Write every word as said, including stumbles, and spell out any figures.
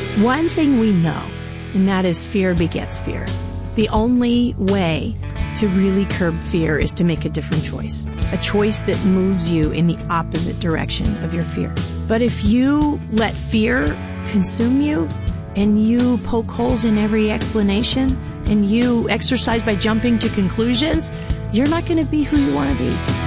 One thing we know, and that is fear begets fear. The only way to really curb fear is to make a different choice, a choice that moves you in the opposite direction of your fear. But if you let fear consume you and you poke holes in every explanation and you exercise by jumping to conclusions, you're not going to be who you want to be.